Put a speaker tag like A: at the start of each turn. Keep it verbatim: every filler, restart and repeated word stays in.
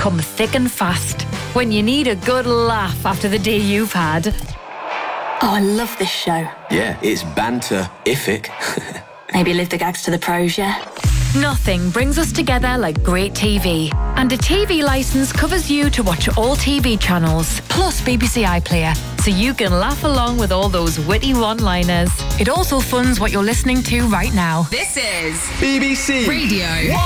A: come thick and fast when you need a good laugh after the day you've had.
B: Oh, I love this show.
C: Yeah, it's banter-ific.
B: Maybe leave the gags to the pros, yeah?
A: Nothing brings us together like great T V. And a T V licence covers you to watch all T V channels, plus B B C iPlayer, so you can laugh along with all those witty one-liners. It also funds what you're listening to right now.
D: This is
E: B B C
D: Radio.